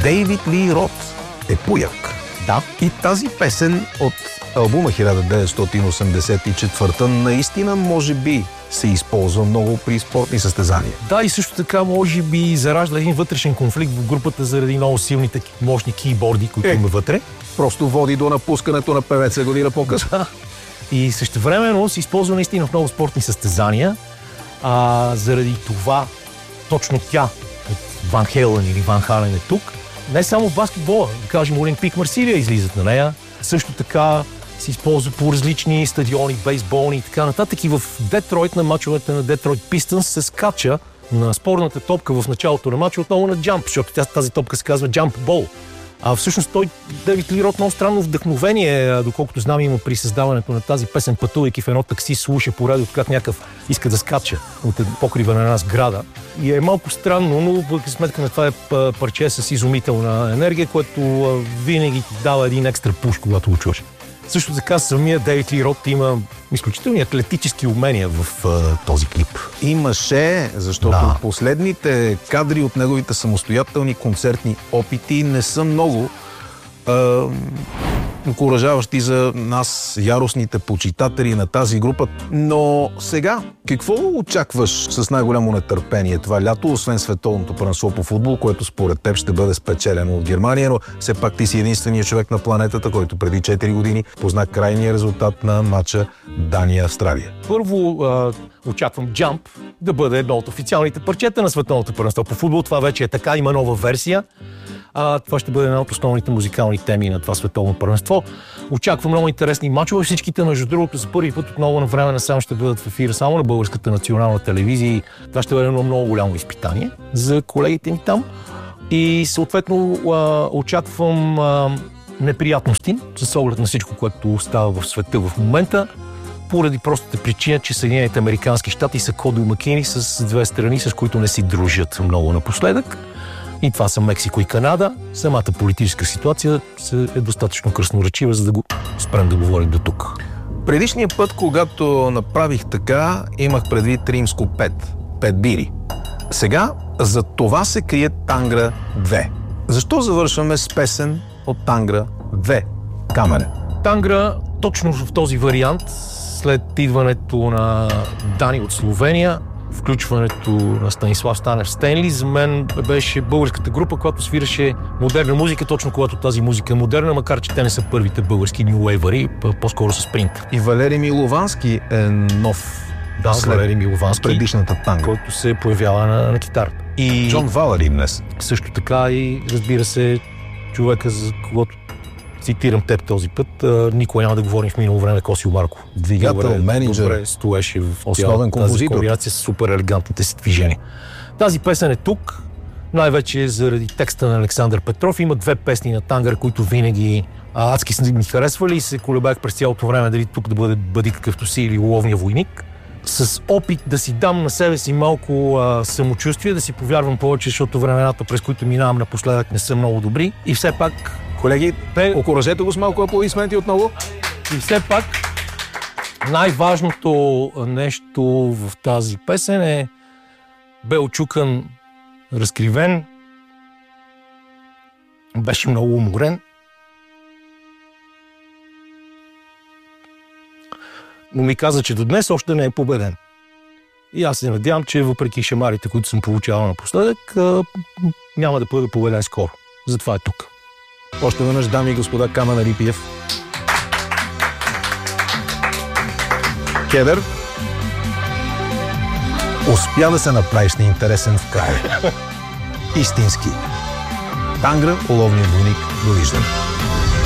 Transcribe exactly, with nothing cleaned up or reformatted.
Дейвид Ли Рот е пуяк. Да. И тази песен от албума хиляда деветстотин осемдесет и четвърта наистина може би се използва много при спортни състезания. Да, и също така може би заражда един вътрешен конфликт в групата заради много силните мощни кейборди, които е, има вътре. Просто води до напускането на певеца година по-късно. Да. И същевременно се използва наистина в много спортни състезания. А, заради това точно тя от Ван Хелен или Ван Хален е тук. Не само в баскетбола, да кажем Олимпик Марсилия излизат на нея. Също така се използва по различни стадиони, бейсболни и така нататък. И в Детройт, на мачовете на Детройт Пистънс, се скача на спорната топка в началото на мача отново на джамп, защото тази топка се казва джамп бол. А всъщност той, Дейвид Ли Рот, много странно вдъхновение, доколкото знам, има при създаването на тази песен, пътувайки в едно такси, слуша по радиото как някакъв иска да скача от покрива на една сграда. И е малко странно, но въпреки сметка на това е парче с изумителна енергия, което винаги ти дава един екстра пуш, когато го чуеш. Също така самия Дейвид Ли Рот има изключителни атлетически умения в а, този клип. Имаше, защото да. Последните кадри от неговите самостоятелни концертни опити не са много а, окуражаващи за нас, яростните почитатели на тази група. Но сега, какво очакваш с най-голямо нетърпение това лято, освен световното първенство по футбол, което според теб ще бъде спечелено от Германия, но все пак ти си единственият човек на планетата, който преди четири години позна крайния резултат на матча Дания-Австралия. Първо а, очаквам Jump да бъде едно от официалните парчета на световното първенство по футбол. Това вече е така, има нова версия. А, това ще бъде една от основните музикални теми на това световно първенство. Очаквам много интересни мачове. Всичките, между другото, за първи път отново на време насам ще бъдат в ефира само на Българската национална телевизия. Това ще бъде едно много голямо изпитание за колегите ми там. И съответно а, очаквам а, неприятности с оглед на всичко, което става в света в момента, поради простата причина, че Съединените американски щати са ко-домакини с две страни, с които не си дружат много напоследък. И това са Мексико и Канада. Самата политическа ситуация е достатъчно красноречива, за да го спрем да говорим до тук. Предишния път, когато направих така, имах предвид римско пет. Пет бири. Сега за това се крие Тангра две. Защо завършваме с песен от Тангра две? Камене. Тангра точно в този вариант, след идването на Дани от Словения, включването на Станислав Станев Стенли, за мен беше българската група, която свираше модерна музика, точно когато тази музика е модерна, макар че те не са първите български нюуейвъри, по-скоро с принт. И Валери Миловански е нов. Да, Валери Миловански, предишната Тангра, който се появява на, на китарата. И Джон Валери днес. Също така и, разбира се, човека, за когото цитирам теб този път, никога няма да говорим в минало време, Косио Марко. Двигател, добре, менеджер, добре стоеше в основен композитор. Тази комбинация с супер елегантните си движения. Тази песен е тук, най-вече заради текста на Александър Петров. Има две песни на Тангър, които винаги а, адски са ми харесвали и се колебах през цялото време дали тук да бъде Бъди какъвто си или Уловния войник. С опит да си дам на себе си малко а, самочувствие, да си повярвам повече, защото времената, през които минавам напоследък, не са много добри. И все пак, колеги, пе... окуражете го с малко аплодисменти отново. И все пак, най-важното нещо в тази песен е бе очукан, разкривен, беше много уморен. Но ми каза, че до днес още не е победен. И аз се надявам, че въпреки шамарите, които съм получавал напоследък, няма да бъде победен скоро. Затова е тук. Още веднъж, дами и господа, Камен Арипиев. Кедър, успя да се направиш неинтересен в края. Истински. Тангра, Уловния войник. Довиждане.